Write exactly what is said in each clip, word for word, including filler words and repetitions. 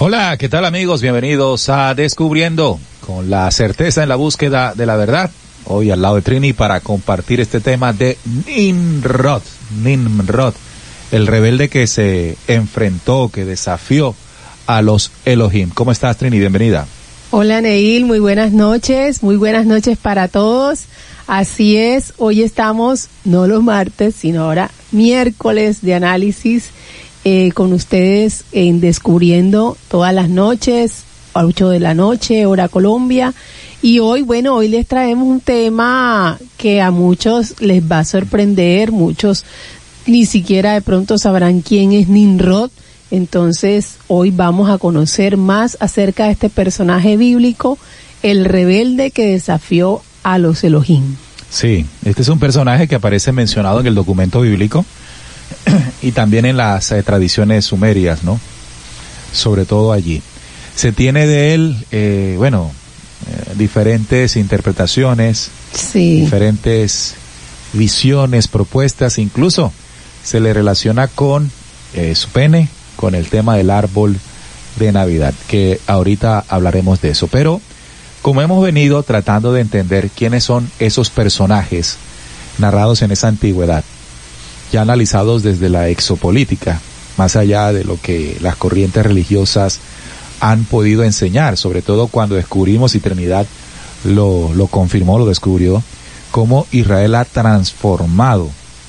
Hola, ¿qué tal amigos? Bienvenidos a Descubriendo, con la certeza en la búsqueda de la verdad. Hoy al lado de Trini para compartir este tema de Nimrod, Nimrod, el rebelde que se enfrentó, que desafió a los Elohim. ¿Cómo estás, Trini? Bienvenida. Hola, Neil, muy buenas noches, muy buenas noches para todos. Así es, hoy estamos, no los martes, sino ahora miércoles de análisis eh, con ustedes en Descubriendo todas las noches, a ocho de la noche, hora Colombia. Y hoy, bueno, hoy les traemos un tema que a muchos les va a sorprender, muchos ni siquiera de pronto sabrán quién es Nimrod. Entonces, hoy vamos a conocer más acerca de este personaje bíblico, el rebelde que desafió a los Elohim. Sí, este es un personaje que aparece mencionado en el documento bíblico y también en las eh, tradiciones sumerias, ¿no? Sobre todo allí. Se tiene de él, eh, bueno, eh, diferentes interpretaciones, sí. diferentes visiones, propuestas, incluso se le relaciona con eh, su pene, con el tema del árbol de Navidad, que ahorita hablaremos de eso. Pero como hemos venido tratando de entender quiénes son esos personajes narrados en esa antigüedad, ya analizados desde la exopolítica, más allá de lo que las corrientes religiosas han podido enseñar, sobre todo cuando descubrimos, y Trinidad lo, lo confirmó, lo descubrió, cómo Israel ha transformado,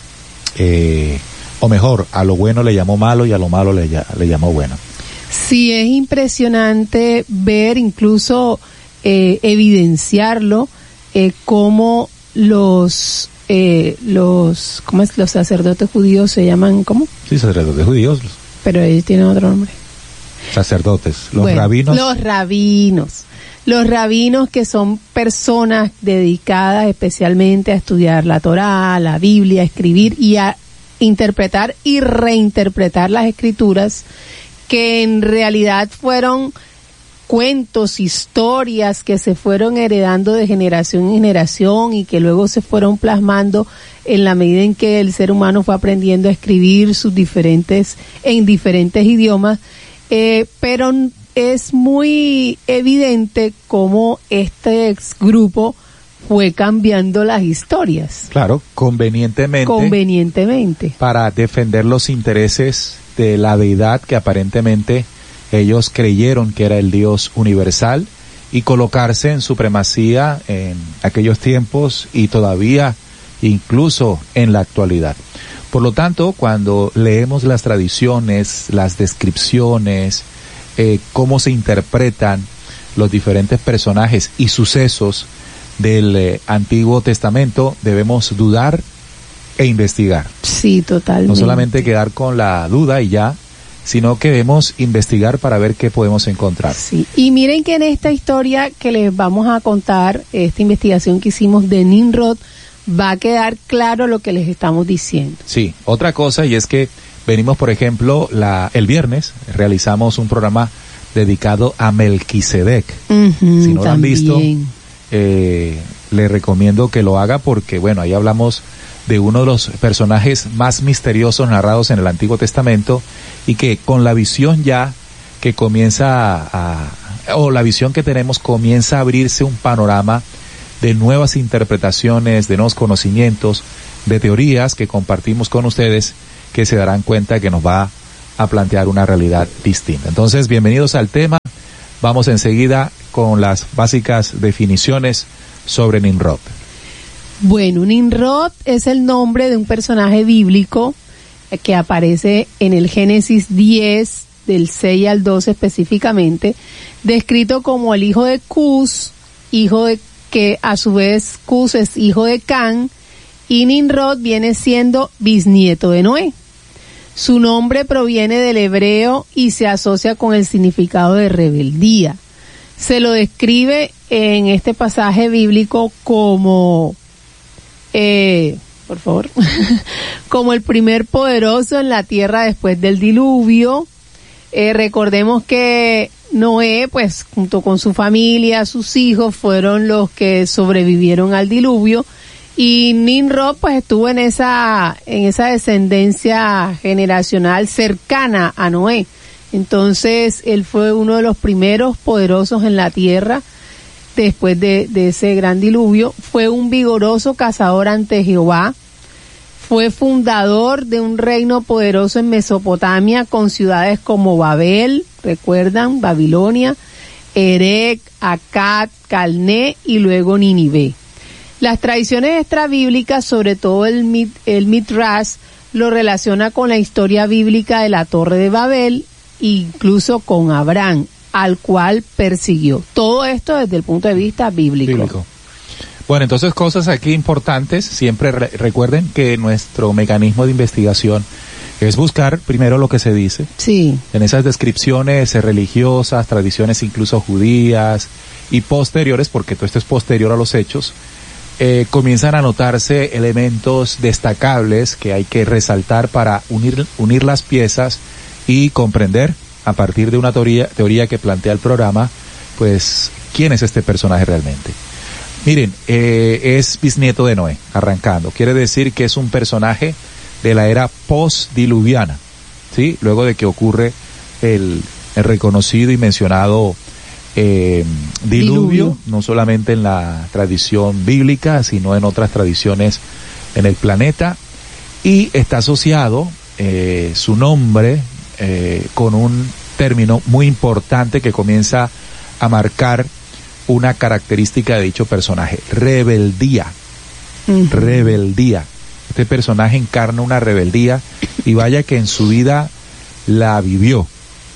eh, o mejor, a lo bueno le llamó malo y a lo malo le, le llamó bueno. Sí, es impresionante ver, incluso eh, evidenciarlo, eh, cómo los eh, los ¿cómo es? Los sacerdotes judíos se llaman, ¿cómo? Sí, sacerdotes judíos. Pero ellos tienen otro nombre. Sacerdotes, los bueno, rabinos. Los rabinos. Los rabinos, que son personas dedicadas especialmente a estudiar la Torá, la Biblia, a escribir y a interpretar y reinterpretar las escrituras, que en realidad fueron cuentos, historias que se fueron heredando de generación en generación y que luego se fueron plasmando en la medida en que el ser humano fue aprendiendo a escribir sus diferentes, en diferentes idiomas, eh, pero es muy evidente cómo este grupo fue cambiando las historias. Claro, convenientemente. Convenientemente. Para defender los intereses de la deidad que aparentemente ellos creyeron que era el Dios universal y colocarse en supremacía en aquellos tiempos y todavía incluso en la actualidad. Por lo tanto, cuando leemos las tradiciones, las descripciones, eh, cómo se interpretan los diferentes personajes y sucesos del eh, Antiguo Testamento, debemos dudar e investigar. Sí, totalmente. No solamente quedar con la duda y ya, sino que debemos investigar para ver qué podemos encontrar. Sí, y miren que en esta historia que les vamos a contar, esta investigación que hicimos de Nimrod, va a quedar claro lo que les estamos diciendo. Sí, otra cosa, y es que venimos, por ejemplo, la el viernes, realizamos un programa dedicado a Melquisedec. Uh-huh, si no lo han visto, Eh, le recomiendo que lo haga porque, bueno, ahí hablamos de uno de los personajes más misteriosos narrados en el Antiguo Testamento y que con la visión ya que comienza a, a o la visión que tenemos comienza a abrirse un panorama de nuevas interpretaciones, de nuevos conocimientos, de teorías que compartimos con ustedes, que se darán cuenta que nos va a plantear una realidad distinta. Entonces, bienvenidos al tema. Vamos enseguida con las básicas definiciones sobre Nimrod. Bueno, Nimrod es el nombre de un personaje bíblico que aparece en el Génesis diez, del seis al doce específicamente, descrito como el hijo de Cus, hijo de que a su vez Cus es hijo de Can, y Nimrod viene siendo bisnieto de Noé. Su nombre proviene del hebreo y se asocia con el significado de rebeldía. Se lo describe en este pasaje bíblico como, eh, por favor, como el primer poderoso en la tierra después del diluvio. Eh, recordemos que Noé, pues, junto con su familia, sus hijos, fueron los que sobrevivieron al diluvio. Y Nimrod pues estuvo en esa en esa descendencia generacional cercana a Noé. Entonces, él fue uno de los primeros poderosos en la tierra después de, de ese gran diluvio. Fue un vigoroso cazador ante Jehová. Fue fundador de un reino poderoso en Mesopotamia con ciudades como Babel, recuerdan, Babilonia, Erech, Akkad, Calné y luego Nínive. Las tradiciones extrabíblicas, sobre todo el, el Midrash, lo relaciona con la historia bíblica de la Torre de Babel, incluso con Abraham, al cual persiguió. Todo esto desde el punto de vista bíblico. bíblico. Bueno, entonces cosas aquí importantes. Siempre re- recuerden que nuestro mecanismo de investigación es buscar primero lo que se dice. Sí. En esas descripciones religiosas, tradiciones incluso judías y posteriores, porque todo esto es posterior a los hechos, eh, comienzan a notarse elementos destacables que hay que resaltar para unir, unir las piezas y comprender a partir de una teoría, teoría que plantea el programa, pues, quién es este personaje realmente. Miren, eh, es bisnieto de Noé, arrancando. Quiere decir que es un personaje de la era postdiluviana, ¿sí? Luego de que ocurre el, el reconocido y mencionado eh, diluvio, diluvio, no solamente en la tradición bíblica, sino en otras tradiciones en el planeta. Y está asociado eh, su nombre eh, con un término muy importante que comienza a marcar una característica de dicho personaje: rebeldía. Uh-huh. Rebeldía. Este personaje encarna una rebeldía y vaya que en su vida la vivió.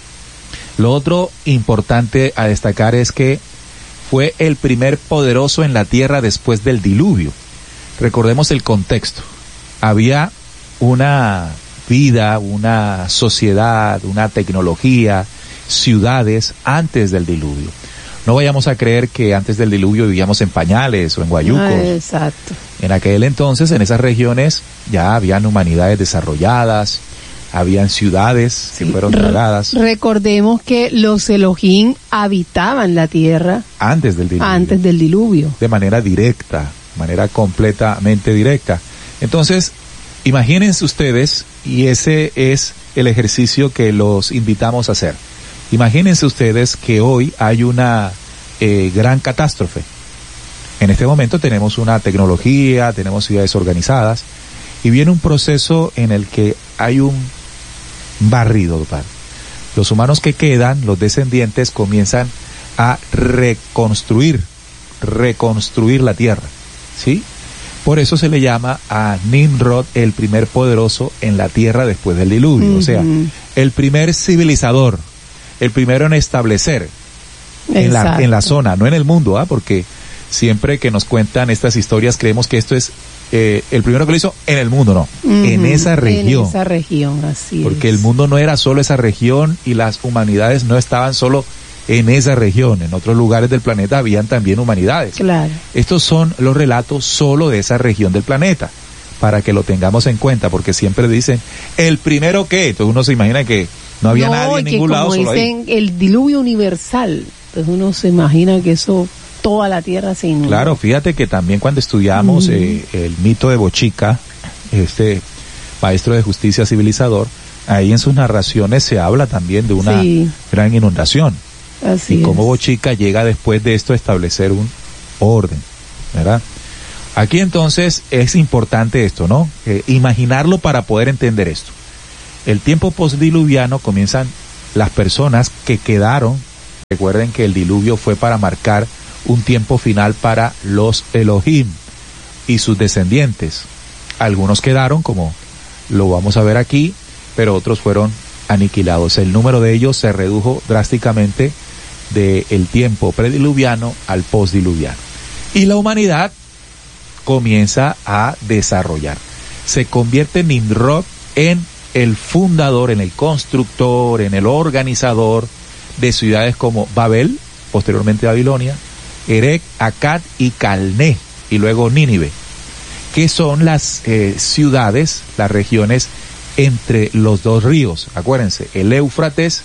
Lo otro importante a destacar es que fue el primer poderoso en la tierra después del diluvio. Recordemos el contexto. Había una vida, una sociedad, una tecnología, ciudades antes del diluvio. No vayamos a creer que antes del diluvio vivíamos en pañales o en guayucos. Ah, exacto. En aquel entonces, en esas regiones, ya habían humanidades desarrolladas, habían ciudades que sí. fueron tragadas. Recordemos que los Elohim habitaban la tierra antes del diluvio. Antes del diluvio. De manera directa, de manera completamente directa. Entonces, imagínense ustedes, y ese es el ejercicio que los invitamos a hacer. Imagínense ustedes que hoy hay una eh, gran catástrofe. En este momento tenemos una tecnología, tenemos ciudades organizadas, y viene un proceso en el que hay un barrido total. Los humanos que quedan, los descendientes, comienzan a reconstruir, reconstruir la tierra, ¿sí? Por eso se le llama a Nimrod el primer poderoso en la tierra después del diluvio, uh-huh. o sea, el primer civilizador, el primero en establecer en la, en la zona, no en el mundo, ¿ah? Porque siempre que nos cuentan estas historias creemos que esto es eh, el primero que lo hizo en el mundo, no, uh-huh. en esa región. En esa región, así Porque es. el mundo no era solo esa región y las humanidades no estaban solo en esa región, en otros lugares del planeta habían también humanidades. Claro. Estos son los relatos solo de esa región del planeta, para que lo tengamos en cuenta, porque siempre dicen, ¿el primero qué? Entonces uno se imagina que no había no, nadie en ningún lado, solo ahí. Dicen el diluvio universal, pues uno se imagina que eso, toda la tierra se inundó. Claro, fíjate que también cuando estudiamos mm. eh, el mito de Bochica, este maestro de justicia civilizador, ahí en sus narraciones se habla también de una sí. gran inundación. Así y cómo es. Bochica llega después de esto a establecer un orden, ¿verdad? Aquí entonces es importante esto, ¿no? Eh, imaginarlo para poder entender esto. El tiempo postdiluviano comienzan las personas que quedaron. Recuerden que el diluvio fue para marcar un tiempo final para los Elohim y sus descendientes. Algunos quedaron, como lo vamos a ver aquí, pero otros fueron aniquilados. El número de ellos se redujo drásticamente del tiempo prediluviano al postdiluviano. Y la humanidad comienza a desarrollar. Se convierte Nimrod en el fundador, en el constructor, en el organizador de ciudades como Babel, posteriormente Babilonia, Erech, Akkad y Calné, y luego Nínive, que son las eh, ciudades, las regiones entre los dos ríos. Acuérdense, el Éufrates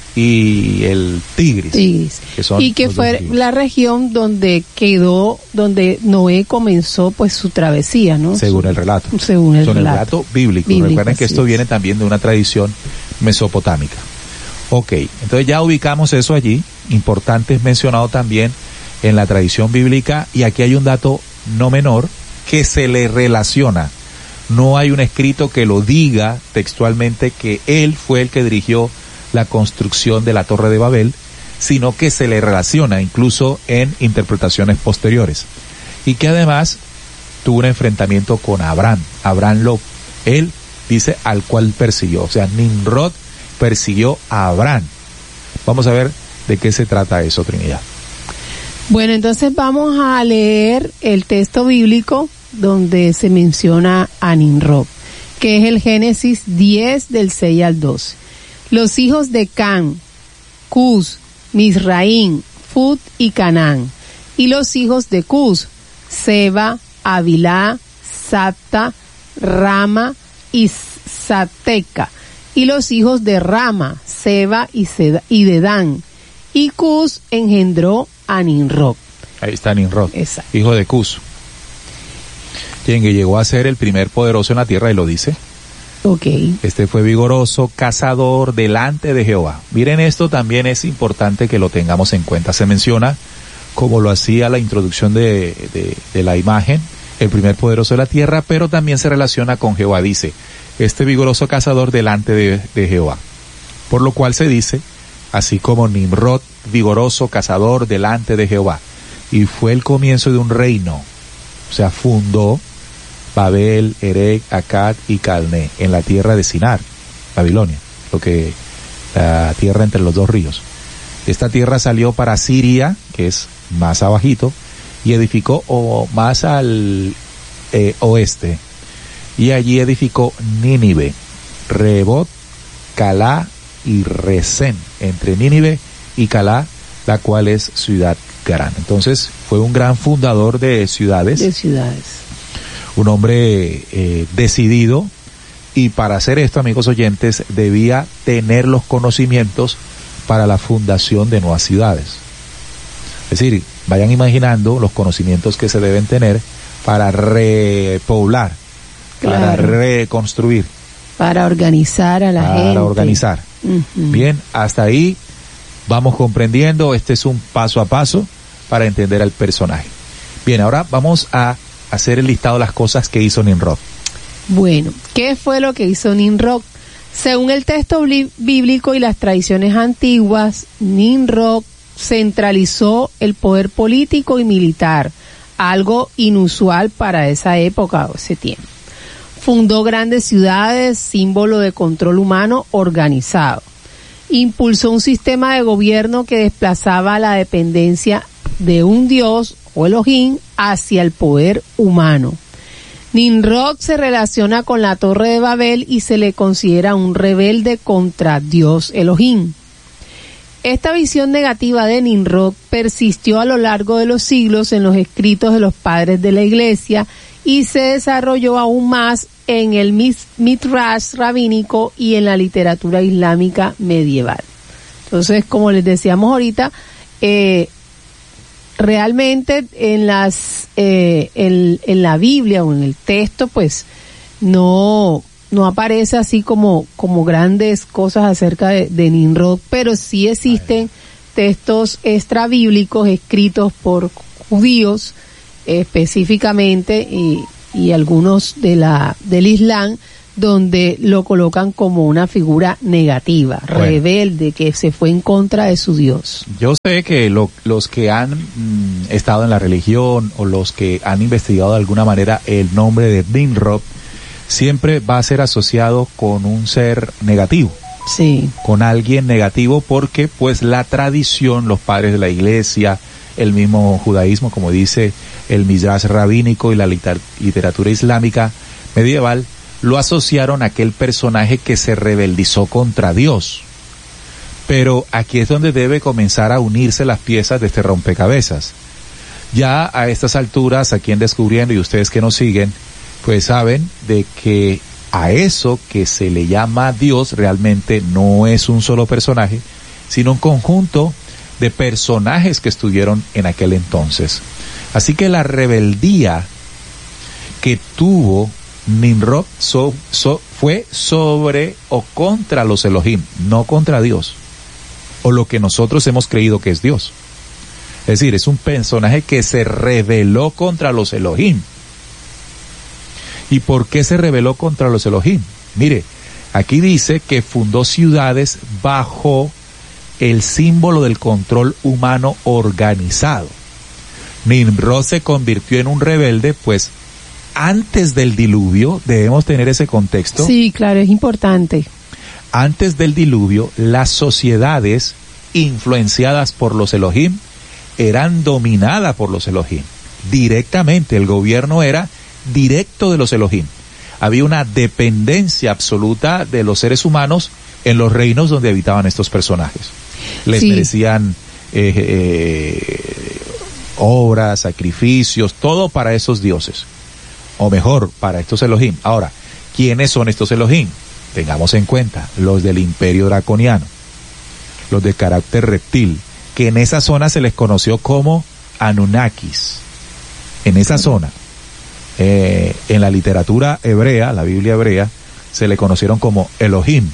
y el Tigris. Tigris. Que son y que fue la región donde quedó, donde Noé comenzó pues su travesía, ¿no? Según su, el relato. Según el Son relato. el relato bíblico. bíblico Recuerden que esto es. viene también de una tradición mesopotámica. Ok, entonces ya ubicamos eso allí. Importante es mencionado también en la tradición bíblica, y aquí hay un dato no menor que se le relaciona. No hay un escrito que lo diga textualmente que él fue el que dirigió la construcción de la Torre de Babel, sino que se le relaciona incluso en interpretaciones posteriores. Y que además tuvo un enfrentamiento con Abraham. Abraham lo, él dice al cual persiguió. O sea, Nimrod persiguió a Abraham. Vamos a ver de qué se trata eso, Trinidad. Bueno, entonces vamos a leer el texto bíblico donde se menciona a Nimrod, que es el Génesis diez del seis al doce. Los hijos de Cam, Cus, Misraim, Fut y Canaán. Y los hijos de Cus, Seba, Avilá, Sapta, Rama y Sateca. Y los hijos de Rama, Seba y, Seda, y Dedán. Y Cus engendró a Nimrod. Ahí está Nimrod, exacto, hijo de Cus, quien llegó a ser el primer poderoso en la tierra, y lo dice. Okay. Este fue vigoroso, cazador delante de Jehová. Miren, esto también es importante que lo tengamos en cuenta. Se menciona, como lo hacía la introducción de, de, de la imagen, el primer poderoso de la tierra, pero también se relaciona con Jehová. Dice, este vigoroso cazador delante de, de Jehová. Por lo cual se dice, así como Nimrod, vigoroso cazador delante de Jehová. Y fue el comienzo de un reino. O sea, fundó Babel, Erech, Akkad y Calné en la tierra de Sinar, Babilonia, lo que la tierra entre los dos ríos. Esta tierra salió para Siria, que es más abajito, y edificó o más al eh, oeste, y allí edificó Nínive, Rehobot, Calá y Resén, entre Nínive y Calá, la cual es ciudad grande. Entonces fue un gran fundador de ciudades. De ciudades. Un hombre eh, decidido, y para hacer esto, amigos oyentes, debía tener los conocimientos para la fundación de nuevas ciudades. Es decir, vayan imaginando los conocimientos que se deben tener para repoblar, claro, para reconstruir, para organizar a la para gente. Para organizar. Uh-huh. Bien, hasta ahí vamos comprendiendo. Este es un paso a paso para entender al personaje. Bien, ahora vamos a hacer el listado de las cosas que hizo Nimrod. Bueno, ¿qué fue lo que hizo Nimrod? Según el texto bíblico y las tradiciones antiguas, Nimrod centralizó el poder político y militar, algo inusual para esa época o ese tiempo. Fundó grandes ciudades, símbolo de control humano organizado. Impulsó un sistema de gobierno que desplazaba la dependencia de un dios o Elohim hacia el poder humano. Nimrod se relaciona con la Torre de Babel y se le considera un rebelde contra Dios Elohim. Esta visión negativa de Nimrod persistió a lo largo de los siglos en los escritos de los padres de la Iglesia y se desarrolló aún más en el Midrash rabínico y en la literatura islámica medieval. Entonces, como les decíamos ahorita, eh, realmente en las eh, en, en la Biblia o en el texto, pues no no aparece así como como grandes cosas acerca de, de Nimrod, pero sí existen textos extrabíblicos escritos por judíos específicamente y, y algunos de la del Islam, donde lo colocan como una figura negativa, bueno, rebelde, que se fue en contra de su Dios. Yo sé que lo, los que han mm, estado en la religión o los que han investigado de alguna manera el nombre de Nimrod siempre va a ser asociado con un ser negativo. Sí. Con alguien negativo, porque pues la tradición, los padres de la iglesia, el mismo judaísmo, como dice el Midrash rabínico y la literatura islámica medieval, lo asociaron a aquel personaje que se rebeldizó contra Dios. Pero aquí es donde debe comenzar a unirse las piezas de este rompecabezas. Ya a estas alturas, aquí en Descubriendo, y ustedes que nos siguen, pues saben de que a eso que se le llama Dios realmente no es un solo personaje, sino un conjunto de personajes que estuvieron en aquel entonces. Así que la rebeldía que tuvo Nimrod so, so, fue sobre o contra los Elohim, no contra Dios. o lo que nosotros hemos creído que es Dios. Es decir, es un personaje que se rebeló contra los Elohim. ¿Y por qué se rebeló contra los Elohim? Mire, aquí dice que fundó ciudades bajo el símbolo del control humano organizado. Nimrod se convirtió en un rebelde, pues antes del diluvio, debemos tener ese contexto. Sí, claro, es importante. Antes del diluvio, las sociedades influenciadas por los Elohim eran dominadas por los Elohim. Directamente, el gobierno era directo de los Elohim. Había una dependencia absoluta de los seres humanos en los reinos donde habitaban estos personajes. Les sí. merecían eh, eh, obras, sacrificios, todo para esos dioses. O mejor, para estos Elohim. Ahora, ¿quiénes son estos Elohim? Tengamos en cuenta, los del imperio draconiano, los de carácter reptil, que en esa zona se les conoció como Anunnakis. En esa zona, eh, en la literatura hebrea, la Biblia hebrea, se le conocieron como Elohim.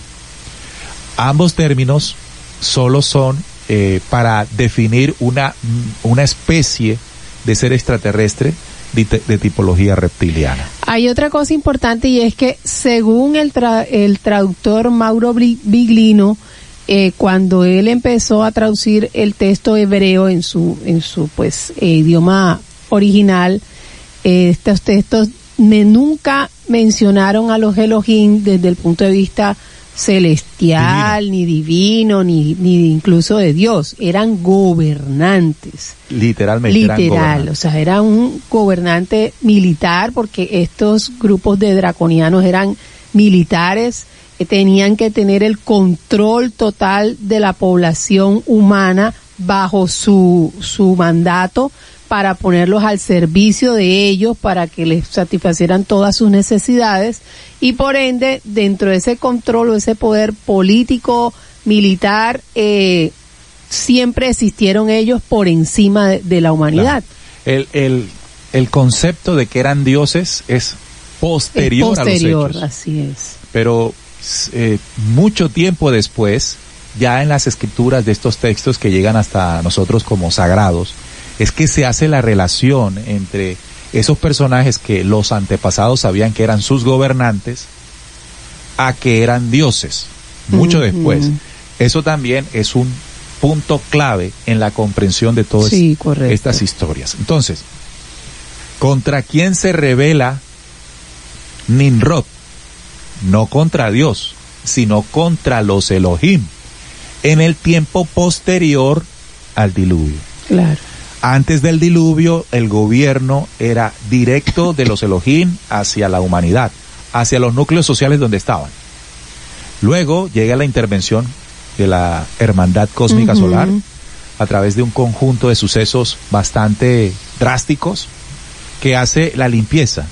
Ambos términos solo son eh, para definir una, una especie de ser extraterrestre de, de tipología reptiliana. Hay otra cosa importante, y es que según el, tra el traductor Mauro Biglino, eh, cuando él empezó a traducir el texto hebreo en su en su pues eh, idioma original, eh, estos textos me, nunca mencionaron a los Elohim desde el punto de vista celestial, divino. ni divino, ni, ni incluso de Dios. Eran gobernantes. Literalmente Literal, eran gobernantes. O sea, era un gobernante militar, porque estos grupos de draconianos eran militares, que tenían que tener el control total de la población humana bajo su, su mandato, para ponerlos al servicio de ellos, para que les satisfacieran todas sus necesidades, y por ende, dentro de ese control o ese poder político, militar, eh, siempre existieron ellos por encima de, de la humanidad. Claro. El, el, el concepto de que eran dioses es posterior, es posterior a los hechos. Así es. Pero eh, mucho tiempo después, ya en las escrituras de estos textos que llegan hasta nosotros como sagrados, es que se hace la relación entre esos personajes que los antepasados sabían que eran sus gobernantes a que eran dioses, mucho uh-huh. después. Eso también es un punto clave en la comprensión de todas sí, estas historias. Entonces, ¿contra quién se revela Nimrod? No contra Dios, sino contra los Elohim, en el tiempo posterior al diluvio. Claro. Antes del diluvio, el gobierno era directo de los Elohim hacia la humanidad, hacia los núcleos sociales donde estaban. Luego llega la intervención de la Hermandad Cósmica uh-huh. Solar, a través de un conjunto de sucesos bastante drásticos, que hace la limpieza.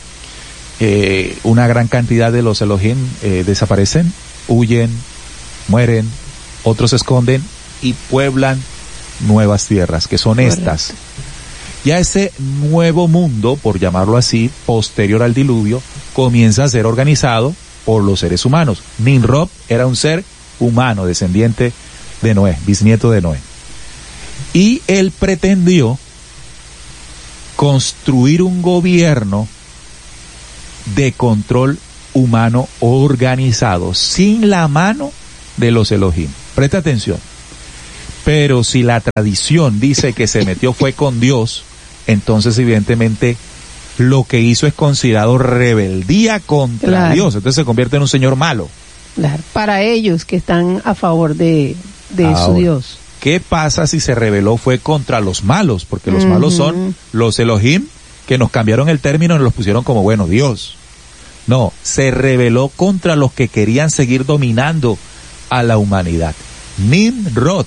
Eh, una gran cantidad de los Elohim eh, desaparecen, huyen, mueren, otros se esconden y pueblan nuevas tierras, que son Correcto. Estas. Ya ese nuevo mundo, por llamarlo así, posterior al diluvio, comienza a ser organizado por los seres humanos. Nimrod era un ser humano, descendiente de Noé, bisnieto de Noé. Y él pretendió construir un gobierno de control humano organizado, sin la mano de los Elohim. Presta atención. Pero si la tradición dice que se metió fue con Dios, entonces evidentemente lo que hizo es considerado rebeldía contra claro. Dios. Entonces se convierte en un señor malo. Claro. Para ellos que están a favor de, de Ahora, su Dios. ¿Qué pasa si se rebeló fue contra los malos? Porque los uh-huh. malos son los Elohim, que nos cambiaron el término y nos los pusieron como, bueno, Dios. No, se rebeló contra los que querían seguir dominando a la humanidad. Nimrod.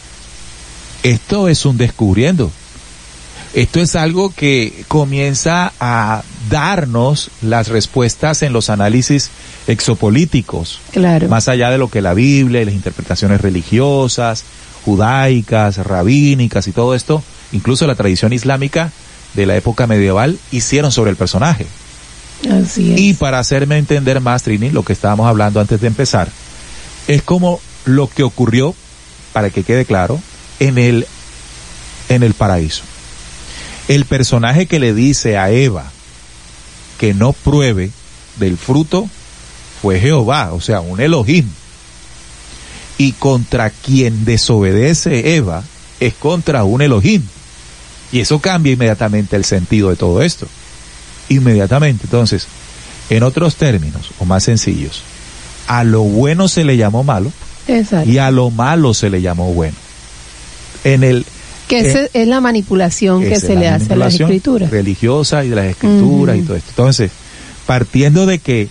Esto es un descubriendo. Esto es algo que comienza a darnos las respuestas en los análisis exopolíticos. Claro. Más allá de lo que la Biblia y las interpretaciones religiosas, judaicas, rabínicas y todo esto, incluso la tradición islámica de la época medieval, hicieron sobre el personaje. Así es. Y para hacerme entender más, Trini, lo que estábamos hablando antes de empezar, es como lo que ocurrió para que quede claro, en el, en el paraíso. El personaje que le dice a Eva que no pruebe del fruto fue Jehová, o sea, un Elohim. Y contra quien desobedece Eva es contra un Elohim. Y eso cambia inmediatamente el sentido de todo esto. Inmediatamente. Entonces, en otros términos, o más sencillos, a lo bueno se le llamó malo. Exacto. Y a lo malo se le llamó bueno. En el que esa es la manipulación que se le hace a las escrituras religiosa y de las escrituras uh-huh. y todo esto. Entonces, partiendo de que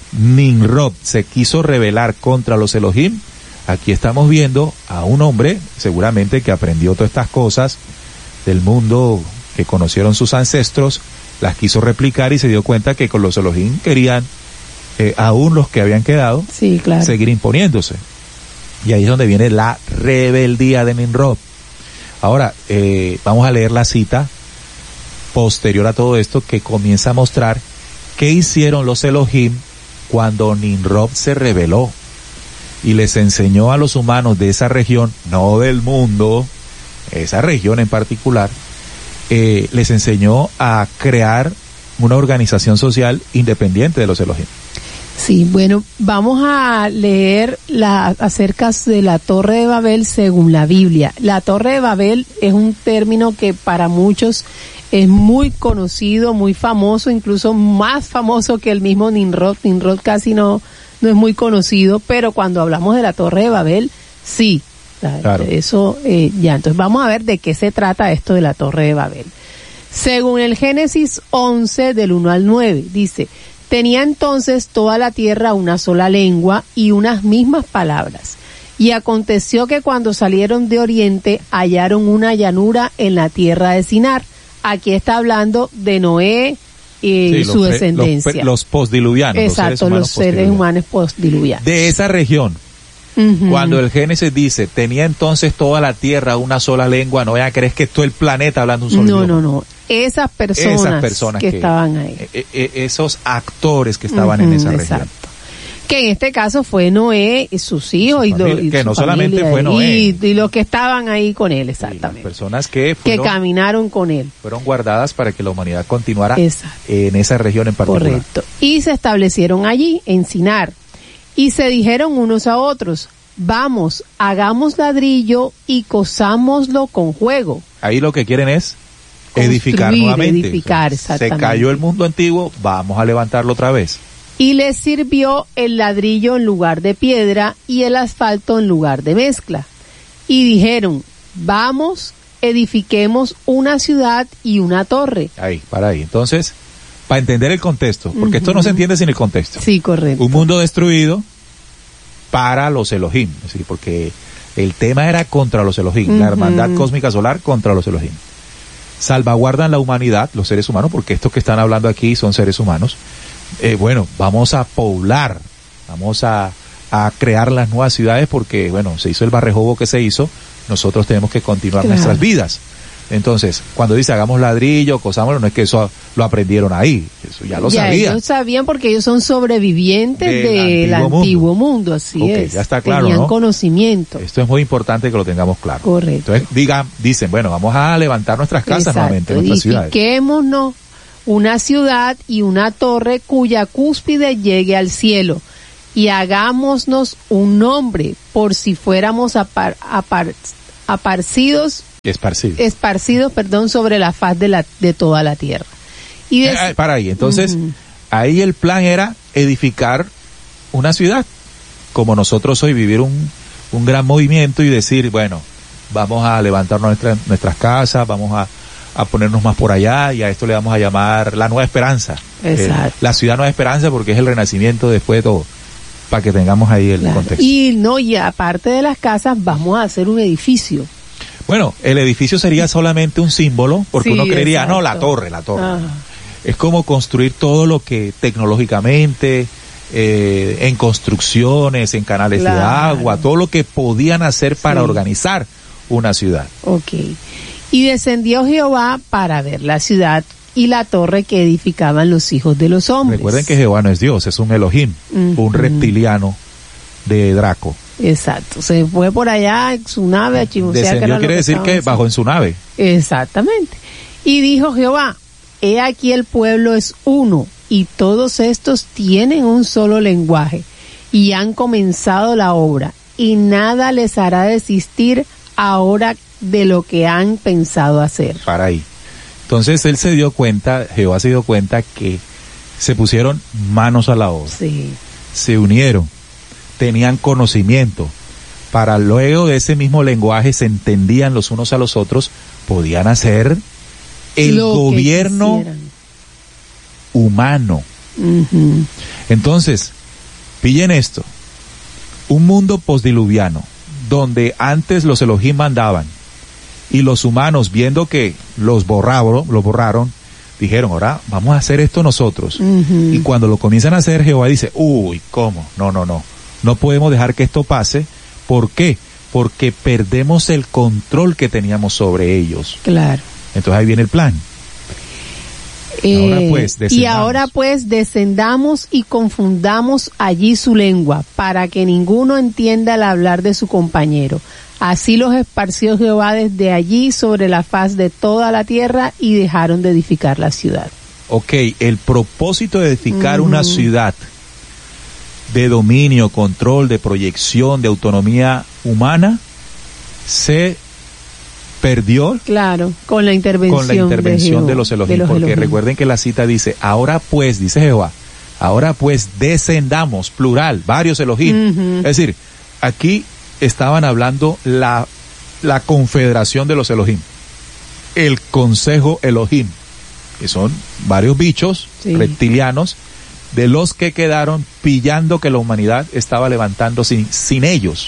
Nimrod se quiso rebelar contra los Elohim, aquí estamos viendo a un hombre seguramente que aprendió todas estas cosas del mundo que conocieron sus ancestros, las quiso replicar y se dio cuenta que con los Elohim querían eh, aún los que habían quedado sí, claro. seguir imponiéndose. Y ahí es donde viene la rebeldía de Nimrod. Ahora, eh, vamos a leer la cita posterior a todo esto que comienza a mostrar qué hicieron los Elohim cuando Nimrod se rebeló y les enseñó a los humanos de esa región, no del mundo, esa región en particular, eh, les enseñó a crear una organización social independiente de los Elohim. Sí, bueno, vamos a leer la, acerca de la Torre de Babel según la Biblia. La Torre de Babel es un término que para muchos es muy conocido, muy famoso, incluso más famoso que el mismo Nimrod. Nimrod casi no, no es muy conocido, pero cuando hablamos de la Torre de Babel, sí. Claro. Eso eh, ya, entonces vamos a ver de qué se trata esto de la Torre de Babel. Según el Génesis once del uno al nueve, dice: tenía entonces toda la tierra una sola lengua y unas mismas palabras. Y aconteció que cuando salieron de oriente hallaron una llanura en la tierra de Sinar. Aquí está hablando de Noé y sí, su los, descendencia. Los, los postdiluvianos. Exacto, los seres humanos postdiluvianos. De esa región, uh-huh. cuando el Génesis dice, tenía entonces toda la tierra una sola lengua, no vayan a creer que es todo el planeta hablando un solo no, idioma. No, no, no. Esas personas, esas personas que, que estaban ahí. Eh, eh, esos actores que estaban uh-huh, en esa región. Exacto. Que en este caso fue Noé y sus hijos. Y, familia, lo, y que su no solamente familia, fue Noé. Y, y los que estaban ahí con él, exactamente. Sí, personas que fueron, que caminaron con él. Fueron guardadas para que la humanidad continuara exacto. en esa región en particular. Correcto. Y se establecieron allí, en Sinar. Y se dijeron unos a otros, vamos, hagamos ladrillo y cosámoslo con juego. Ahí lo que quieren es edificar Construir, nuevamente. Edificar, o sea, exactamente. Se cayó el mundo antiguo, vamos a levantarlo otra vez. Y les sirvió el ladrillo en lugar de piedra y el asfalto en lugar de mezcla. Y dijeron, vamos, edifiquemos una ciudad y una torre. Ahí, para ahí. Entonces, para entender el contexto, porque uh-huh. esto no se entiende sin el contexto. Sí, correcto. Un mundo destruido para los Elohim, es decir, porque el tema era contra los Elohim, uh-huh. la hermandad cósmica solar contra los Elohim. Salvaguardan la humanidad, los seres humanos, porque estos que están hablando aquí son seres humanos. Eh, bueno, vamos a poblar, vamos a, a crear las nuevas ciudades porque, bueno, se hizo el barrejobo que se hizo, nosotros tenemos que continuar claro. nuestras vidas. Entonces, cuando dice hagamos ladrillo, cosámoslo, no es que eso lo aprendieron ahí, eso ya lo ya, sabían. Ellos sabían porque ellos son sobrevivientes del, del antiguo, antiguo mundo. mundo, así okay, es. Ya está claro, Tenían ¿no? conocimiento. Esto es muy importante que lo tengamos claro. Correcto. Entonces, digan, dicen, bueno, vamos a levantar nuestras casas exacto. nuevamente, nuestras ciudades. Edifiquémonos una ciudad y una torre cuya cúspide llegue al cielo, y hagámonos un nombre por si fuéramos apar, apar, aparcidos, esparcidos, esparcidos, perdón, sobre la faz de la de toda la tierra. Y de, eh, eh, para ahí, entonces, uh-huh. ahí el plan era edificar una ciudad, como nosotros hoy vivir un, un gran movimiento y decir, bueno, vamos a levantar nuestra, nuestras casas, vamos a a ponernos más por allá, y a esto le vamos a llamar la nueva esperanza. Exacto. Eh, la ciudad nueva esperanza, porque es el renacimiento después de todo, para que tengamos ahí el claro. contexto. Y no, y aparte de las casas, vamos a hacer un edificio. Bueno, el edificio sería solamente un símbolo, porque sí, uno creería, exacto. no, la torre, la torre. Ajá. Es como construir todo lo que tecnológicamente, eh, en construcciones, en canales claro. de agua, todo lo que podían hacer para sí. organizar una ciudad. Okay. Y descendió Jehová para ver la ciudad y la torre que edificaban los hijos de los hombres. Recuerden que Jehová no es Dios, es un Elohim, uh-huh. un reptiliano de Draco. Exacto, se fue por allá en su nave a chismosear. Descendió quiere decir que bajó en su nave. Exactamente. Y dijo Jehová, he aquí el pueblo es uno, y todos estos tienen un solo lenguaje, y han comenzado la obra, y nada les hará desistir ahora de lo que han pensado hacer. Para ahí. Entonces él se dio cuenta, Jehová se dio cuenta que se pusieron manos a la obra. Sí. Se unieron, tenían conocimiento. Para luego de ese mismo lenguaje se entendían los unos a los otros, podían hacer el Lo gobierno humano. Uh-huh. Entonces, pillen esto, un mundo postdiluviano, donde antes los Elohim mandaban, y los humanos, viendo que los borraron, los borraron, dijeron, ahora vamos a hacer esto nosotros. Uh-huh. Y cuando lo comienzan a hacer, Jehová dice, uy, ¿cómo? No, no, no. No podemos dejar que esto pase. ¿Por qué? Porque perdemos el control que teníamos sobre ellos. Claro. Entonces ahí viene el plan. Eh, ahora pues, descendamos. Y ahora pues descendamos y confundamos allí su lengua, para que ninguno entienda el hablar de su compañero. Así los esparció Jehová desde allí sobre la faz de toda la tierra, y dejaron de edificar la ciudad. Ok, el propósito de edificar Uh-huh. una ciudad de dominio, control, de proyección, de autonomía humana, se perdió Claro, con la intervención, con la intervención de, de, los Elohim, de los porque Elohim. recuerden que la cita dice, ahora pues, dice Jehová, ahora pues descendamos, plural, varios Elohim. Uh-huh. Es decir, aquí estaban hablando la, la confederación de los Elohim, el consejo Elohim, que son varios bichos Sí. reptilianos, de los que quedaron pillando que la humanidad estaba levantando sin, sin ellos,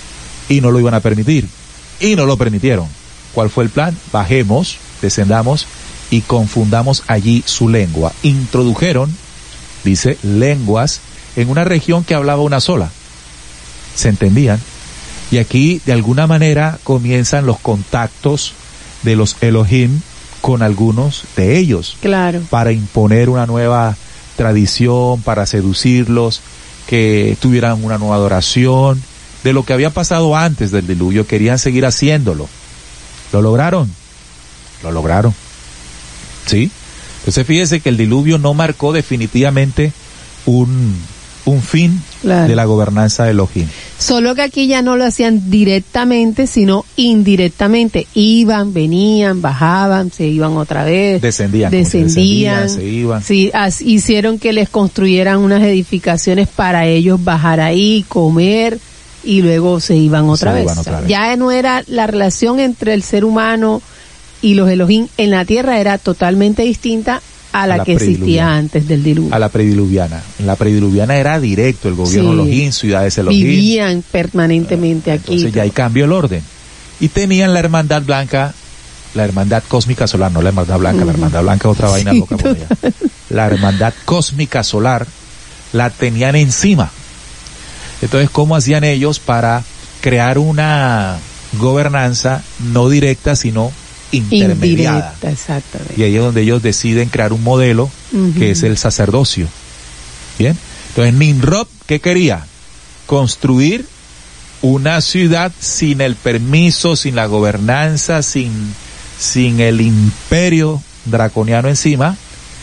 y no lo iban a permitir, y no lo permitieron. ¿Cuál fue el plan? Bajemos, descendamos y confundamos allí su lengua. Introdujeron, dice, lenguas en una región que hablaba una sola. Se entendían. Y aquí, de alguna manera, comienzan los contactos de los Elohim con algunos de ellos. Claro. Para imponer una nueva tradición, para seducirlos, que tuvieran una nueva adoración. De lo que había pasado antes del diluvio, querían seguir haciéndolo. ¿Lo lograron? Lo lograron. ¿Sí? Entonces fíjese que el diluvio no marcó definitivamente un, un fin Claro. de la gobernanza de Elohim. Solo que aquí ya no lo hacían directamente, sino indirectamente. Iban, venían, bajaban, se iban otra vez. Descendían. como se Descendían. descendían, se iban. Sí, as- hicieron que les construyeran unas edificaciones para ellos bajar ahí, comer, y luego se iban otra Se vez. iban otra vez. Ya no era la relación entre el ser humano y los Elohim en la tierra, era totalmente distinta a la, A la que existía prediluviana. antes del diluvio. A la prediluviana. En la prediluviana era directo el gobierno Sí. Elohim, ciudades Elohim. Vivían permanentemente aquí. Entonces ya ahí cambió el orden. Y tenían la hermandad blanca, la hermandad cósmica solar, no la hermandad blanca, la hermandad blanca es otra vaina Sí, loca por allá. La hermandad cósmica solar la tenían encima. Entonces, ¿cómo hacían ellos para crear una gobernanza no directa, sino intermediada? Indirecta, exactamente. Y ahí es donde ellos deciden crear un modelo Ujú. que es el sacerdocio. Bien. Entonces, Nimrod, ¿qué quería? Construir una ciudad sin el permiso, sin la gobernanza, sin, sin el imperio draconiano encima.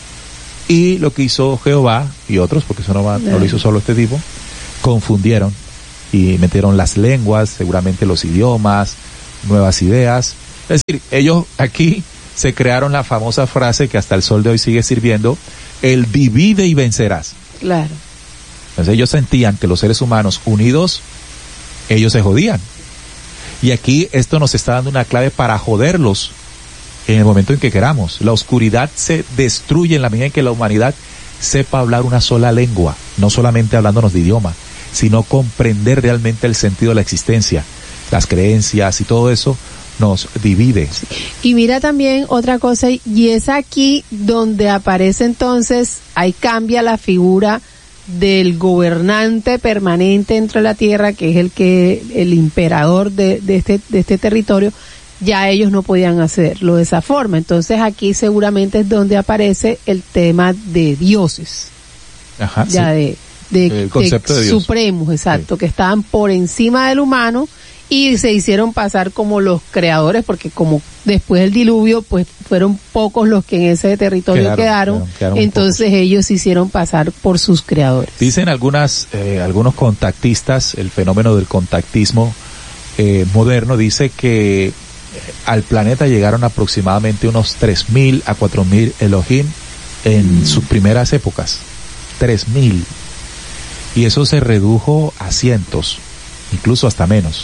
Y lo que hizo Jehová y otros, porque eso no, va, no lo hizo solo este tipo, confundieron y metieron las lenguas, seguramente los idiomas, nuevas ideas. Es decir, ellos aquí se crearon la famosa frase que hasta el sol de hoy sigue sirviendo, el divide y vencerás. Claro. Entonces ellos sentían que los seres humanos unidos, ellos se jodían. Y aquí esto nos está dando una clave para joderlos en el momento en que queramos. La oscuridad se destruye en la medida en que la humanidad sepa hablar una sola lengua, no solamente hablándonos de idioma, sino comprender realmente el sentido de la existencia, las creencias y todo eso nos divide. Y mira también otra cosa, y es aquí donde aparece entonces, ahí cambia la figura del gobernante permanente dentro de la tierra, que es el que, el imperador de, de este, de este territorio. Ya ellos no podían hacerlo de esa forma. Entonces aquí seguramente es donde aparece el tema de dioses. Ajá, Ya sí. de, de, el concepto de, de Dios. supremos, exacto, sí. que estaban por encima del humano y se hicieron pasar como los creadores, porque como después del diluvio, pues fueron pocos los que en ese territorio quedaron, quedaron, quedaron, quedaron entonces ellos se hicieron pasar por sus creadores. Dicen algunas, eh, algunos contactistas, el fenómeno del contactismo eh, moderno dice que al planeta llegaron aproximadamente unos tres mil a cuatro mil Elohim en mm. sus primeras épocas. tres mil. Y eso se redujo a cientos, incluso hasta menos.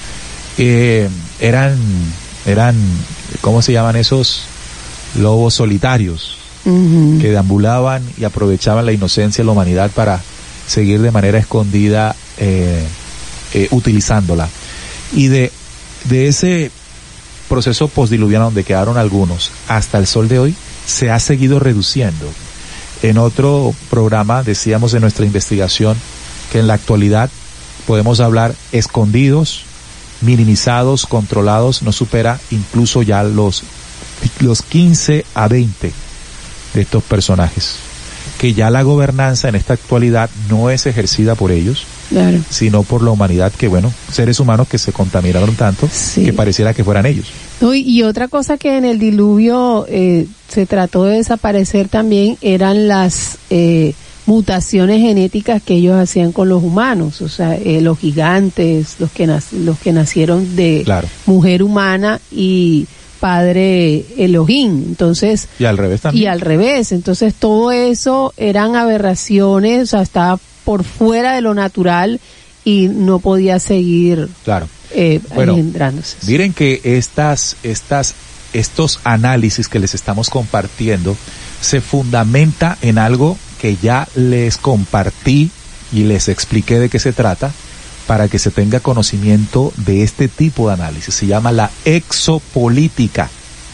Eh, eran, eran, ¿cómo se llaman esos? Lobos solitarios, uh-huh. que deambulaban y aprovechaban la inocencia de la humanidad para seguir de manera escondida eh, eh, utilizándola. Y de, de ese proceso postdiluviano donde quedaron algunos, hasta el sol de hoy, se ha seguido reduciendo. En otro programa decíamos en nuestra investigación que en la actualidad podemos hablar escondidos, minimizados, controlados, no supera incluso ya los, los quince a veinte de estos personajes. Que ya la gobernanza en esta actualidad no es ejercida por ellos, claro. sino por la humanidad, que bueno, seres humanos que se contaminaron tanto sí. que pareciera que fueran ellos. No, y, y otra cosa que en el diluvio eh, se trató de desaparecer también eran las eh, mutaciones genéticas que ellos hacían con los humanos, o sea, eh, los gigantes, los que nac- los que nacieron de claro. mujer humana y padre Elohim, entonces y al revés también y al revés, entonces todo eso eran aberraciones, o sea, estaba por fuera de lo natural y no podía seguir claro eh, bueno, engendrándose. Miren que estas estas estos análisis que les estamos compartiendo se fundamenta en algo que ya les compartí y les expliqué de qué se trata, para que se tenga conocimiento de este tipo de análisis. Se llama la exopolítica.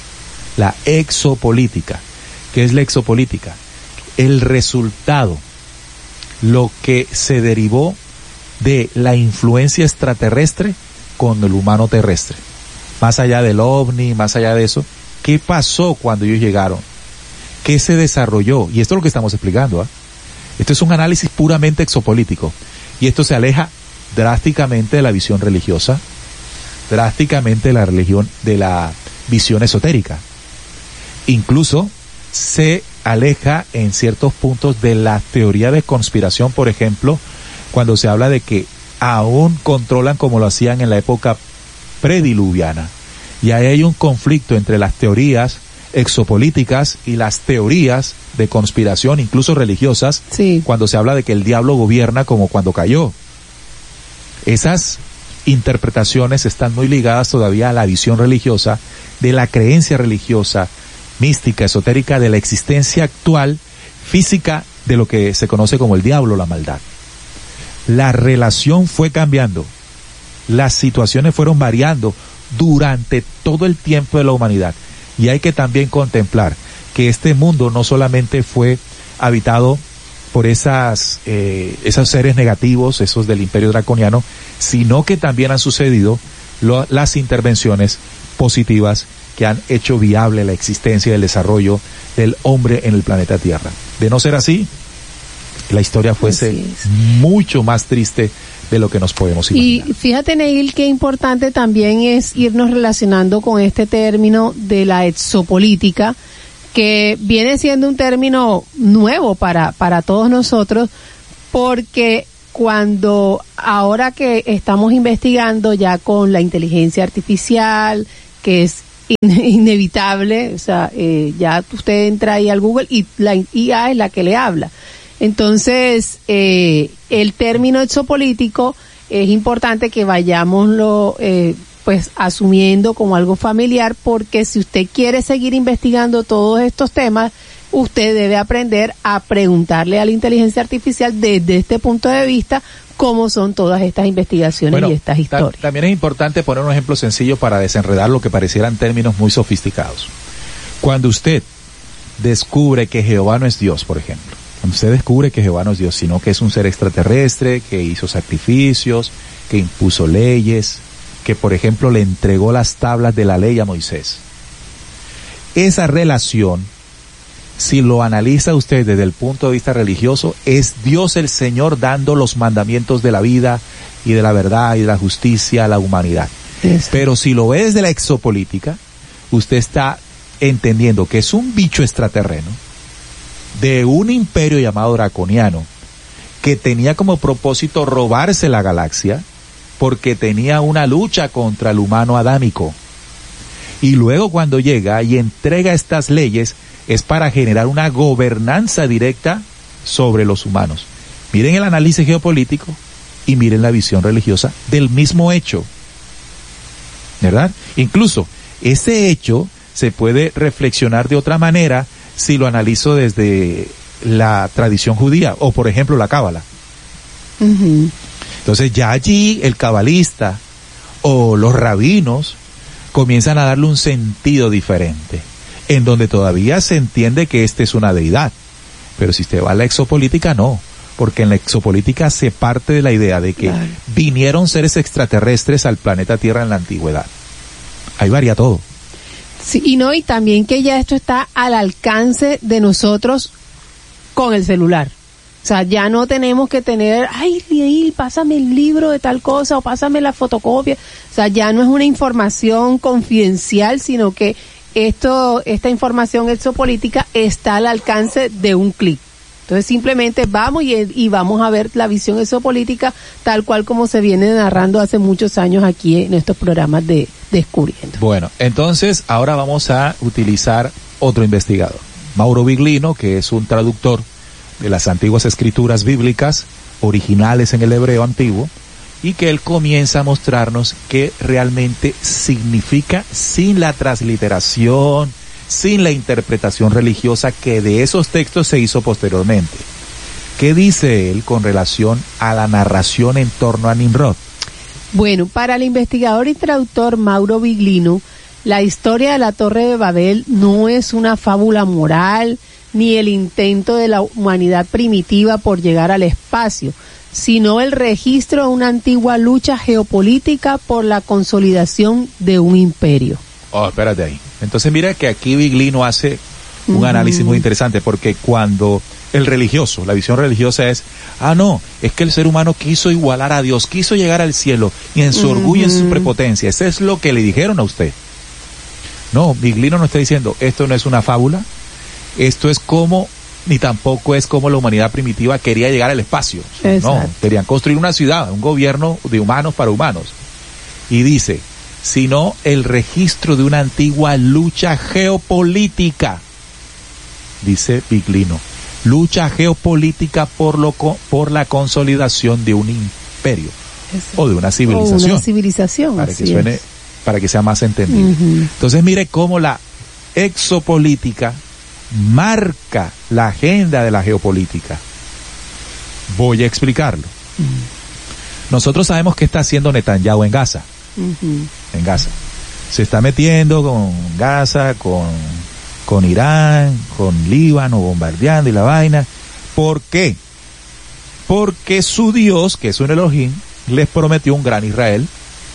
La exopolítica. ¿Qué es la exopolítica? El resultado, lo que se derivó de la influencia extraterrestre con el humano terrestre. Más allá del ovni, más allá de eso, ¿qué pasó cuando ellos llegaron? ¿Qué se desarrolló? Y esto es lo que estamos explicando, ¿eh? Esto es un análisis puramente exopolítico. Y esto se aleja drásticamente de la visión religiosa, drásticamente de la religión, de la visión esotérica. Incluso se aleja en ciertos puntos de la teoría de conspiración, por ejemplo, cuando se habla de que aún controlan como lo hacían en la época prediluviana. Y ahí hay un conflicto entre las teorías exopolíticas y las teorías de conspiración, incluso religiosas, sí. cuando se habla de que el diablo gobierna como cuando cayó. Esas interpretaciones están muy ligadas todavía a la visión religiosa, de la creencia religiosa, mística, esotérica, de la existencia actual, física, de lo que se conoce como el diablo, la maldad. La relación fue cambiando, las situaciones fueron variando durante todo el tiempo de la humanidad. Y hay que también contemplar que este mundo no solamente fue habitado por esas eh, esos seres negativos, esos del imperio draconiano, sino que también han sucedido lo, las intervenciones positivas que han hecho viable la existencia y el desarrollo del hombre en el planeta Tierra. De no ser así, la historia fuese mucho más triste de lo que nos podemos imaginar. Y fíjate, Neil, qué importante también es irnos relacionando con este término de la exopolítica, que viene siendo un término nuevo para, para todos nosotros, porque cuando ahora que estamos investigando ya con la inteligencia artificial, que es in, inevitable, o sea, eh, ya usted entra ahí al Google y la I A es la que le habla. Entonces, eh, el término exopolítico es importante que vayámoslo eh, pues asumiendo como algo familiar, porque si usted quiere seguir investigando todos estos temas, usted debe aprender a preguntarle a la inteligencia artificial desde este punto de vista cómo son todas estas investigaciones bueno, y estas historias. Ta- también es importante poner un ejemplo sencillo para desenredar lo que parecieran términos muy sofisticados. Cuando usted descubre que Jehová no es Dios, por ejemplo, cuando usted descubre que Jehová no es Dios, sino que es un ser extraterrestre, que hizo sacrificios, que impuso leyes, que por ejemplo le entregó las tablas de la ley a Moisés. Esa relación si lo analiza usted desde el punto de vista religioso, es Dios el Señor dando los mandamientos de la vida y de la verdad y de la justicia a la humanidad. Eso. Pero si lo ve desde la exopolítica, usted está entendiendo que es un bicho extraterreno de un imperio llamado draconiano que tenía como propósito robarse la galaxia porque tenía una lucha contra el humano adámico. Y luego cuando llega y entrega estas leyes es para generar una gobernanza directa sobre los humanos. Miren el análisis geopolítico y miren la visión religiosa del mismo hecho, ¿verdad? Incluso ese hecho se puede reflexionar de otra manera si lo analizo desde la tradición judía o por ejemplo la cábala. Uh-huh. Entonces ya allí el cabalista o los rabinos comienzan a darle un sentido diferente, en donde todavía se entiende que esta es una deidad. Pero si usted va a la exopolítica, no, porque en la exopolítica se parte de la idea de que claro, vinieron seres extraterrestres al planeta Tierra en la antigüedad. Ahí varía todo. Sí, y no, y también que ya esto está al alcance de nosotros con el celular. O sea, ya no tenemos que tener, ay, Liel, pásame el libro de tal cosa o pásame la fotocopia. O sea, ya no es una información confidencial, sino que esto, esta información exopolítica está al alcance de un clic. Entonces simplemente vamos y, y vamos a ver la visión exopolítica tal cual como se viene narrando hace muchos años aquí en estos programas de Descubriendo. Bueno, entonces ahora vamos a utilizar otro investigador, Mauro Viglino, que es un traductor de las antiguas escrituras bíblicas originales en el hebreo antiguo, y que él comienza a mostrarnos qué realmente significa sin la transliteración, sin la interpretación religiosa que de esos textos se hizo posteriormente. ¿Qué dice él con relación a la narración en torno a Nimrod? Bueno, para el investigador y traductor Mauro Viglino, la historia de la Torre de Babel no es una fábula moral ni el intento de la humanidad primitiva por llegar al espacio, sino el registro de una antigua lucha geopolítica por la consolidación de un imperio. Oh, espérate ahí. Entonces mira que aquí Viglino hace un uh-huh. análisis muy interesante, porque cuando el religioso, la visión religiosa es, ah no, es que el ser humano quiso igualar a Dios, quiso llegar al cielo, y en su uh-huh. orgullo, en su prepotencia, eso es lo que le dijeron a usted. No, Viglino no está diciendo, esto no es una fábula, esto es como, ni tampoco es como la humanidad primitiva quería llegar al espacio. Exacto. No, querían construir una ciudad, un gobierno de humanos para humanos. Y dice, sino el registro de una antigua lucha geopolítica, dice Viglino, lucha geopolítica por lo por la consolidación de un imperio. Exacto. O de una civilización. O una civilización. Para que suene, es. para que sea más entendido. Uh-huh. Entonces mire cómo la exopolítica marca la agenda de la geopolítica. Voy a explicarlo. Uh-huh. Nosotros sabemos qué está haciendo Netanyahu en Gaza. Uh-huh. En Gaza. Se está metiendo con Gaza, con, con Irán, con Líbano, bombardeando y la vaina. ¿Por qué? Porque su Dios, que es un Elohim, les prometió un gran Israel.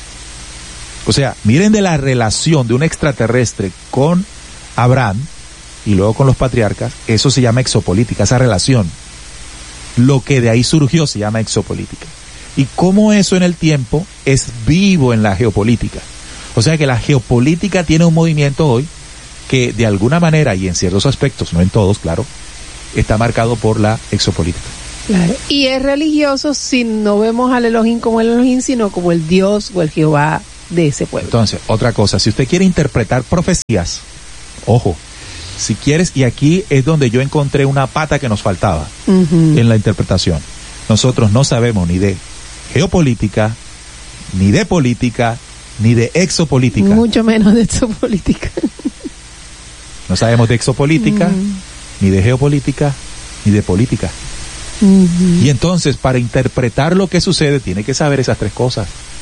O sea, miren de la relación de un extraterrestre con Abraham y luego con los patriarcas, eso se llama exopolítica, esa relación. Lo que de ahí surgió se llama exopolítica. Y cómo eso en el tiempo es vivo en la geopolítica. O sea que la geopolítica tiene un movimiento hoy que de alguna manera, y en ciertos aspectos, no en todos, claro, está marcado por la exopolítica. Claro. Y es religioso si no vemos al Elohim como el Elohim, sino como el Dios o el Jehová de ese pueblo. Entonces, otra cosa, si usted quiere interpretar profecías, ojo, si quieres, y aquí es donde yo encontré una pata que nos faltaba uh-huh. en la interpretación. Nosotros no sabemos ni de geopolítica, ni de política, ni de exopolítica. Mucho menos de exopolítica. No sabemos de exopolítica, uh-huh. ni de geopolítica, ni de política. Uh-huh. Y entonces, para interpretar lo que sucede, tiene que saber esas tres cosas.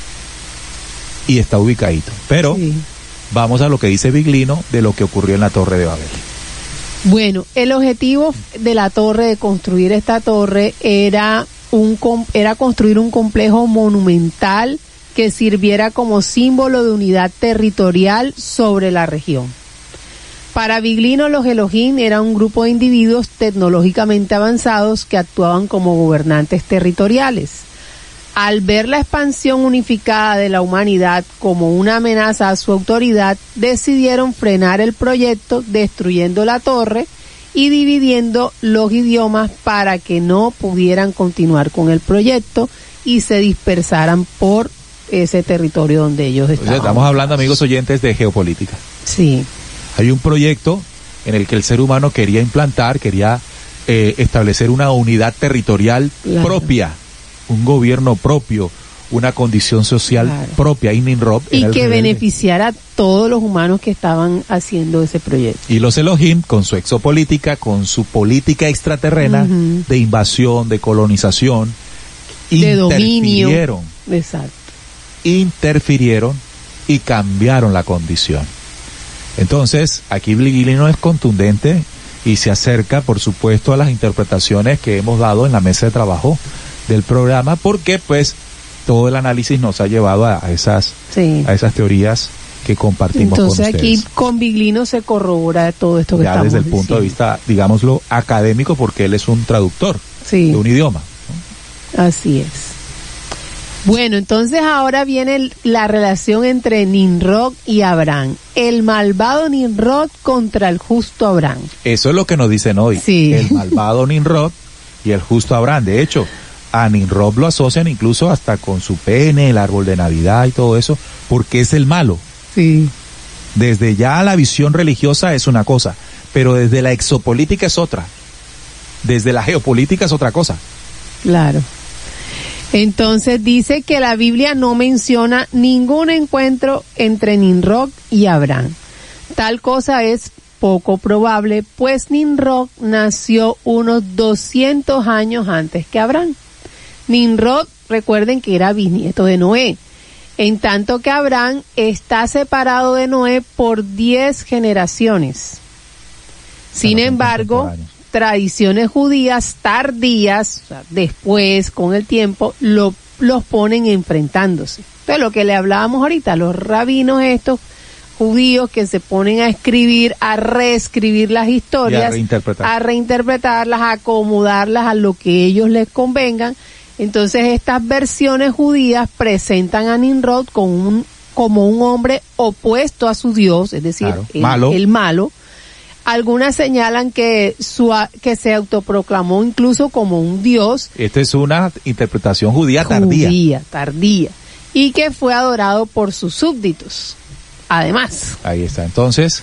Y está ubicadito. Pero sí. Vamos a lo que dice Viglino de lo que ocurrió en la Torre de Babel. Bueno, el objetivo de la torre, de construir esta torre, era un era construir un complejo monumental que sirviera como símbolo de unidad territorial sobre la región. Para Biglino, los Elohim era un grupo de individuos tecnológicamente avanzados que actuaban como gobernantes territoriales. Al ver la expansión unificada de la humanidad como una amenaza a su autoridad, decidieron frenar el proyecto destruyendo la torre y dividiendo los idiomas para que no pudieran continuar con el proyecto y se dispersaran por ese territorio donde ellos estaban. O sea, estamos hablando, amigos oyentes, de geopolítica. Sí. Hay un proyecto en el que el ser humano quería implantar, quería eh, establecer una unidad territorial claro. propia, un gobierno propio, una condición social claro. propia, y Nimrod y que rebelde. Beneficiara a todos los humanos que estaban haciendo ese proyecto. Y los Elohim, con su exopolítica, con su política extraterrena uh-huh. de invasión, de colonización, de interfirieron, dominio. Exacto. interfirieron y cambiaron la condición. Entonces, aquí Biglino es contundente y se acerca, por supuesto, a las interpretaciones que hemos dado en la mesa de trabajo del programa, porque pues todo el análisis nos ha llevado a, a esas sí. a esas teorías que compartimos Entonces, con ustedes. Entonces aquí con Biglino se corrobora todo esto que ya estamos desde el diciendo. punto de vista, digámoslo, académico, porque él es un traductor sí. de un idioma, ¿no? Así es. Bueno, entonces ahora viene la relación entre Nimrod y Abraham. El malvado Nimrod contra el justo Abraham. Eso es lo que nos dicen hoy. Sí. El malvado Nimrod y el justo Abraham. De hecho, a Nimrod lo asocian incluso hasta con su pene, el árbol de Navidad y todo eso, porque es el malo. Sí. Desde ya la visión religiosa es una cosa, pero desde la exopolítica es otra. Desde la geopolítica es otra cosa. Claro. Entonces dice que la Biblia no menciona ningún encuentro entre Nimrod y Abraham. Tal cosa es poco probable, pues Nimrod nació unos doscientos años antes que Abraham. Nimrod, recuerden que era bisnieto de Noé, en tanto que Abraham está separado de Noé por diez generaciones. Sin embargo, tradiciones judías tardías, o sea, después, con el tiempo, lo, los ponen enfrentándose. Entonces, lo que le hablábamos ahorita, los rabinos estos judíos que se ponen a escribir, a reescribir las historias, a reinterpretar. a reinterpretarlas, a acomodarlas a lo que ellos les convengan. Entonces, estas versiones judías presentan a Nimrod como un, como un hombre opuesto a su Dios, es decir, claro, el, malo. el malo. Algunas señalan que su, que se autoproclamó incluso como un dios. Esta es una interpretación judía tardía. Judía, tardía. Y que fue adorado por sus súbditos. Además. Ahí está. Entonces,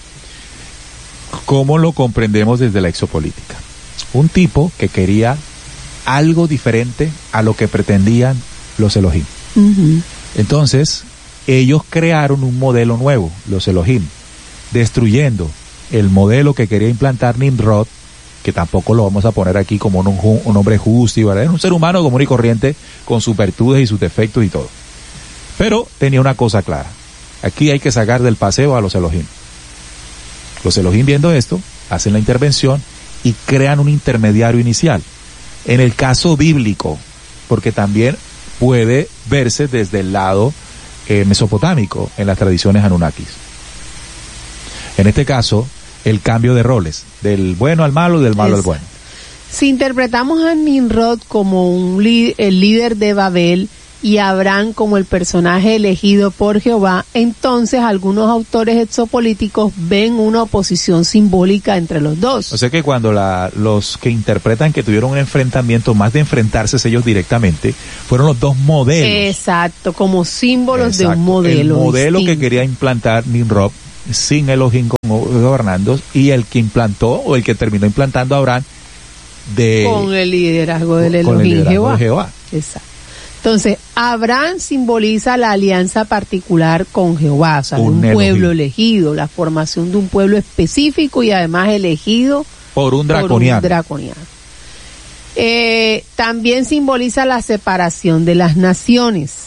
¿cómo lo comprendemos desde la exopolítica? Un tipo que quería algo diferente a lo que pretendían los Elohim. Uh-huh. Entonces, ellos crearon un modelo nuevo, los Elohim, destruyendo el modelo que quería implantar Nimrod, que tampoco lo vamos a poner aquí como un, un hombre justo y verdadero, un ser humano común y corriente con sus virtudes y sus defectos y todo. Pero tenía una cosa clara, aquí hay que sacar del paseo a los Elohim. Los Elohim, viendo esto, hacen la intervención y crean un intermediario inicial. En el caso bíblico, porque también puede verse desde el lado eh, mesopotámico en las tradiciones anunnakis. En este caso, el cambio de roles, del bueno al malo, del malo es, al bueno. Si interpretamos a Nimrod como un li- el líder de Babel y a Abraham como el personaje elegido por Jehová, entonces algunos autores exopolíticos ven una oposición simbólica entre los dos. O sea que cuando la, los que interpretan que tuvieron un enfrentamiento, más de enfrentarse ellos directamente, fueron los dos modelos. Exacto, como símbolos Exacto. de un modelo. El modelo distinto. que quería implantar Nimrod, sin Elohim como gobernando, y el que implantó, o el que terminó implantando a Abraham, de, con el liderazgo del Elohim, con el liderazgo Jehová. de Jehová. Exacto. Entonces, Abraham simboliza la alianza particular con Jehová, o sea, Un de un pueblo Elohim. elegido, la formación de un pueblo específico y además elegido Por un por draconiano. un draconiano. Eh, también simboliza la separación de las naciones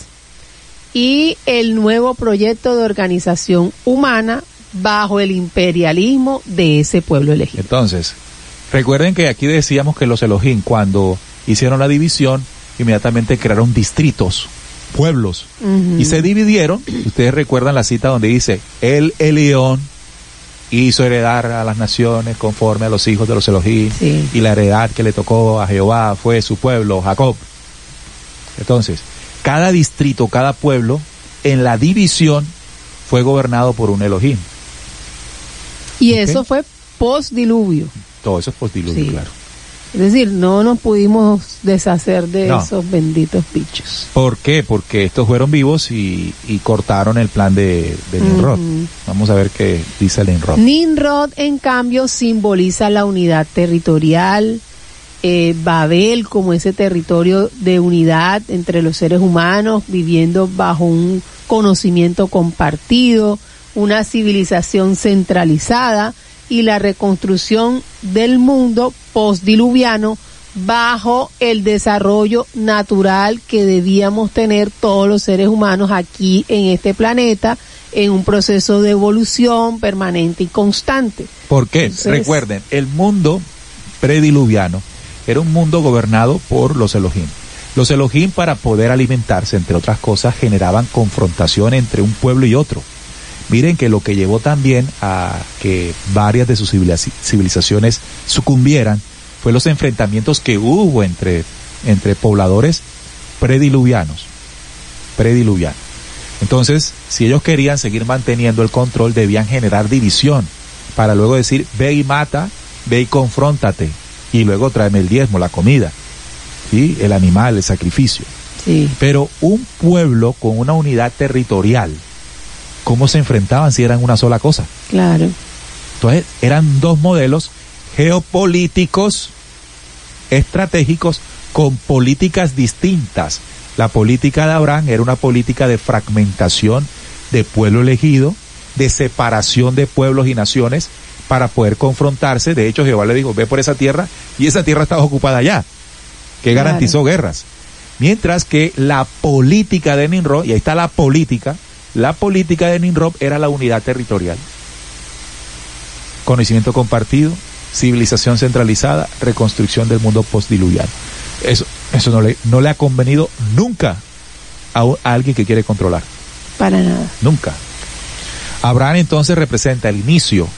y el nuevo proyecto de organización humana bajo el imperialismo de ese pueblo elegido. Entonces, recuerden que aquí decíamos que los Elohim, cuando hicieron la división, inmediatamente crearon distritos, pueblos, Uh-huh. y se dividieron. Ustedes recuerdan la cita donde dice, el Elión hizo heredar a las naciones conforme a los hijos de los Elohim, Sí. y la heredad que le tocó a Jehová fue su pueblo, Jacob. Entonces, cada distrito, cada pueblo, en la división, fue gobernado por un Elohim. Y Ok. eso fue post-diluvio. Todo eso es postdiluvio, Sí. claro. Es decir, no nos pudimos deshacer de No. esos benditos bichos. ¿Por qué? Porque estos fueron vivos y, y cortaron el plan de, de Nimrod. Ujú. Vamos a ver qué dice el Nimrod. Nimrod, en cambio, simboliza la unidad territorial, eh, Babel como ese territorio de unidad entre los seres humanos, viviendo bajo un conocimiento compartido, una civilización centralizada y la reconstrucción del mundo postdiluviano bajo el desarrollo natural que debíamos tener todos los seres humanos aquí en este planeta, en un proceso de evolución permanente y constante. ¿Por qué? Entonces- Recuerden, el mundo prediluviano era un mundo gobernado por los Elohim. Los Elohim, para poder alimentarse, entre otras cosas, generaban confrontación entre un pueblo y otro. Miren que lo que llevó también a que varias de sus civiliz- civilizaciones sucumbieran fue los enfrentamientos que hubo entre, entre pobladores prediluvianos. Prediluvianos. Entonces, si ellos querían seguir manteniendo el control, debían generar división para luego decir, ve y mata, ve y confróntate, y luego tráeme el diezmo, la comida, ¿sí? El animal, el sacrificio. Sí. Pero un pueblo con una unidad territorial, ¿cómo se enfrentaban si eran una sola cosa? Claro. Entonces, eran dos modelos geopolíticos, estratégicos, con políticas distintas. La política de Abraham era una política de fragmentación de pueblo elegido, de separación de pueblos y naciones para poder confrontarse. De hecho, Jehová le dijo, ve por esa tierra, y esa tierra estaba ocupada ya, que Claro. garantizó guerras. Mientras que la política de Nimrod, y ahí está la política, la política de Nimrod era la unidad territorial. Conocimiento compartido, civilización centralizada, reconstrucción del mundo postdiluviano. Eso, eso no le, no le ha convenido nunca a, un- a alguien que quiere controlar. Para nada. Nunca. Abraham entonces representa el inicio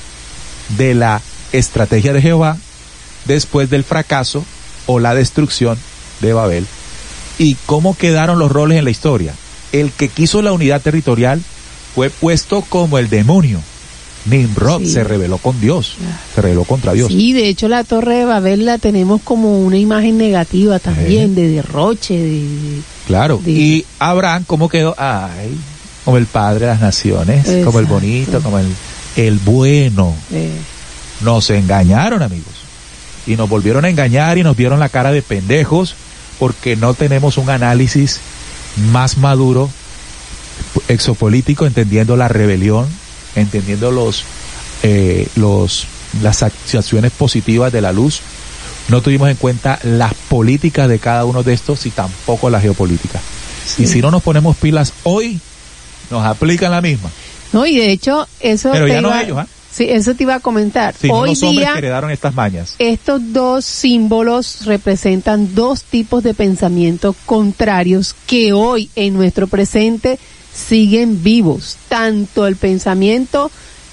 de la estrategia de Jehová después del fracaso o la destrucción de Babel. ¿Y cómo quedaron los roles en la historia? El que quiso la unidad territorial fue puesto como el demonio. Nimrod Sí. se rebeló con Dios, Claro. se rebeló contra Dios. Sí, de hecho la Torre de Babel la tenemos como una imagen negativa también, de derroche, de... Claro. de- Y Abraham, ¿cómo quedó? Ay, como el padre de las naciones, como el Exacto. bonito, como el, el bueno. de- Nos engañaron, amigos. Y nos volvieron a engañar y nos vieron la cara de pendejos porque no tenemos un análisis más maduro, exopolítico, entendiendo la rebelión, entendiendo los, eh, los, las acciones positivas de la luz. No tuvimos en cuenta las políticas de cada uno de estos y tampoco la geopolítica. Sí. Y si no nos ponemos pilas hoy, nos aplican la misma. No, y de hecho eso Pero te ya no iba- ellos, ¿ah? Sí, eso te iba a comentar. Sino Hoy los hombres día que heredaron estas mañas. estos dos símbolos representan dos tipos de pensamientos contrarios que hoy en nuestro presente siguen vivos. Tanto el pensamiento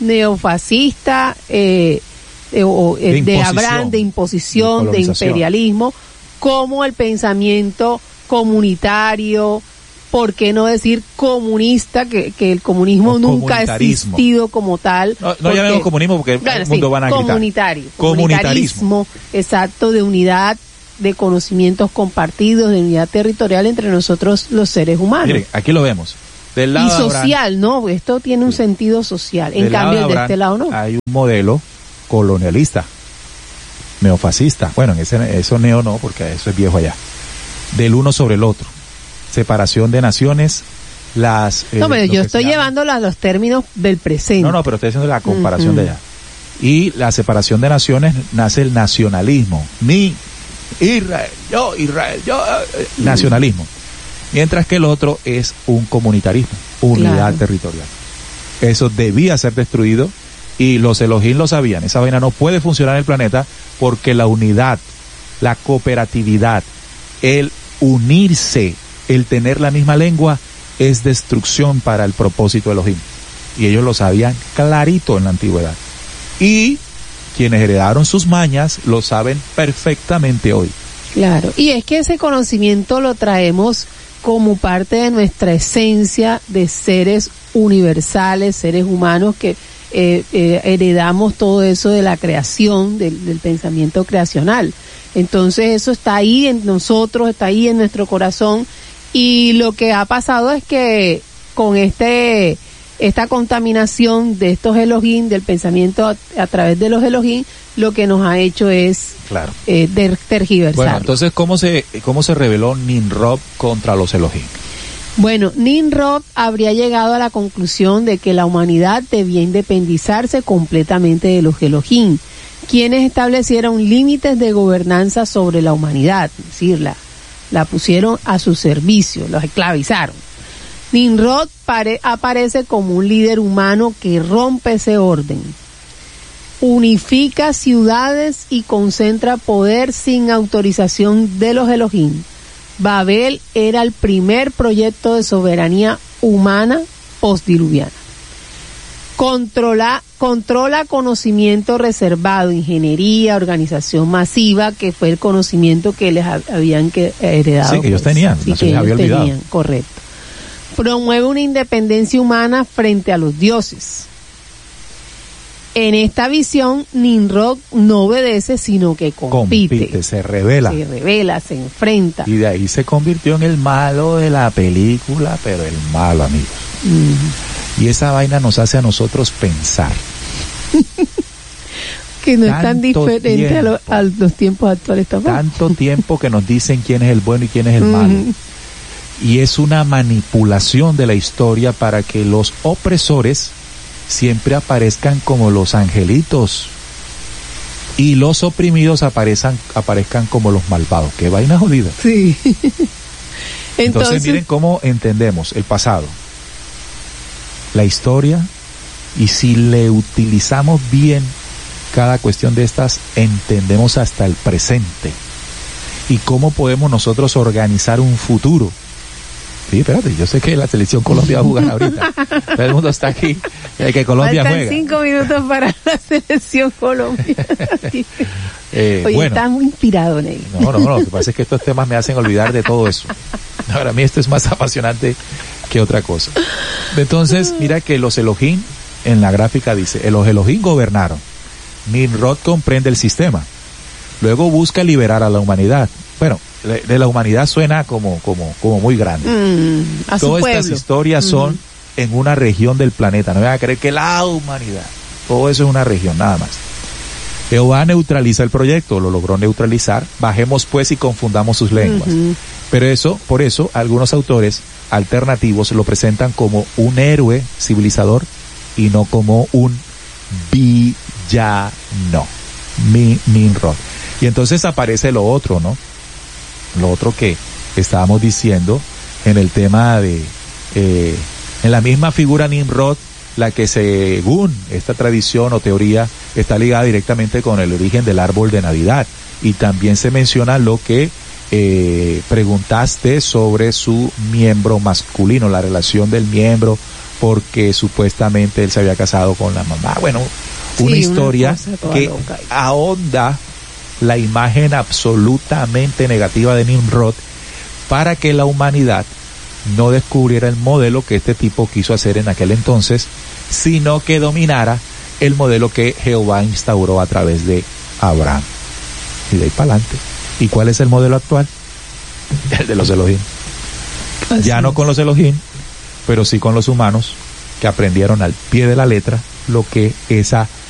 neofascista eh, eh, o, eh, De de, imposición, Abraham, de imposición, de de, colonización. imperialismo, como el pensamiento comunitario, ¿por qué no decir comunista? Que, que el comunismo O nunca ha comunitarismo. existido como tal. No, no porque- llamemos comunismo porque Bueno, el mundo sí, van a gritar. comunitario, Comunitarismo. comunitarismo, exacto, de unidad, de conocimientos compartidos, de unidad territorial entre nosotros los seres humanos. Miren, aquí lo vemos. Del lado Y de Abraham, social, ¿no? Esto tiene un sentido social. En del lado cambio, el de Abraham, este lado no. hay un modelo colonialista, neofascista. Bueno, en ese, eso neo no, porque eso es viejo allá. Del uno sobre el otro. Separación de naciones, las... eh, No, pero lo yo que estoy se llama- llevándolo a los términos del presente. No, no, pero estoy haciendo la comparación Ujú. de allá. Y la separación de naciones nace el nacionalismo. Mi Israel, yo Israel, yo eh, nacionalismo. Mientras que el otro es un comunitarismo, unidad Claro. territorial. Eso debía ser destruido y los Elohim lo sabían. Esa vaina no puede funcionar en el planeta porque la unidad, la cooperatividad, el unirse, el tener la misma lengua es destrucción para el propósito de Elohim. Y ellos lo sabían clarito en la antigüedad. Y quienes heredaron sus mañas lo saben perfectamente hoy. Claro, y es que ese conocimiento lo traemos como parte de nuestra esencia de seres universales, seres humanos que eh, eh, heredamos todo eso de la creación, del, del pensamiento creacional. Entonces eso está ahí en nosotros, está ahí en nuestro corazón, y lo que ha pasado es que con este esta contaminación de estos Elohim, del pensamiento a, a través de los Elohim, lo que nos ha hecho es claro. eh, ter- tergiversar. Bueno, entonces, ¿cómo se cómo se rebeló Nimrod contra los Elohim? Bueno, Nimrod habría llegado a la conclusión de que la humanidad debía independizarse completamente de los Elohim, quienes establecieron límites de gobernanza sobre la humanidad, es decir, la, la pusieron a su servicio, los esclavizaron. Nimrod pare, aparece como un líder humano que rompe ese orden, unifica ciudades y concentra poder sin autorización de los Elohim. Babel era el primer proyecto de soberanía humana postdiluviana. Controla, controla conocimiento reservado, ingeniería, organización masiva, que fue el conocimiento que les habían que, heredado. Sí, que ellos pues, tenían, sí, no que se les ellos había olvidado. tenían, correcto. Promueve una independencia humana frente a los dioses. En esta visión, Nimrod no obedece, sino que compite. Compite, se revela. Se revela, se enfrenta. Y de ahí se convirtió en el malo de la película, pero el malo, amigos. Mm. Y esa vaina nos hace a nosotros pensar. Que no es tan diferente a, lo, a los tiempos actuales tampoco. Tanto tiempo que nos dicen quién es el bueno y quién es el malo. Mm. Y es una manipulación de la historia para que los opresores siempre aparezcan como los angelitos y los oprimidos aparezcan, aparezcan como los malvados. ¡Qué vaina jodida! Sí. Entonces, Entonces miren cómo entendemos el pasado, la historia, y si le utilizamos bien cada cuestión de estas, entendemos hasta el presente y cómo podemos nosotros organizar un futuro. Sí, espérate, yo sé que la selección Colombia va a jugar ahorita. Todo el mundo está aquí, eh, que Colombia Faltan juega. cinco minutos para la selección Colombia. eh, Oye, bueno, está muy inspirado, Ney. No, no, no, lo que pasa es que estos temas me hacen olvidar de todo eso. Para mí esto es más apasionante que otra cosa. Entonces, mira que los Elohim, en la gráfica dice, los Elohim gobernaron. Nimrod comprende el sistema. Luego busca liberar a la humanidad. Bueno, de la humanidad suena como como como muy grande. Mm, a Todas su estas pueblo. historias son mm. en una región del planeta. No me van a creer que la humanidad. Todo eso es una región, nada más. Jehová neutraliza el proyecto, lo logró neutralizar. Bajemos pues y confundamos sus lenguas. Uh-huh. Pero eso, por eso, algunos autores alternativos lo presentan como un héroe civilizador y no como un villano. Mi, Nimrod. Y entonces aparece lo otro, ¿no? Lo otro que estábamos diciendo en el tema de, eh, en la misma figura Nimrod, la que según esta tradición o teoría está ligada directamente con el origen del árbol de Navidad. Y también se menciona lo que eh, preguntaste sobre su miembro masculino, la relación del miembro, porque supuestamente él se había casado con la mamá. Bueno, una sí, historia una que loca. ahonda la imagen absolutamente negativa de Nimrod para que la humanidad no descubriera el modelo que este tipo quiso hacer en aquel entonces, sino que dominara el modelo que Jehová instauró a través de Abraham. Y de ahí para adelante. ¿Y cuál es el modelo actual? El de los Elohim. Así ya no con los Elohim, pero sí con los humanos que aprendieron al pie de la letra lo que esa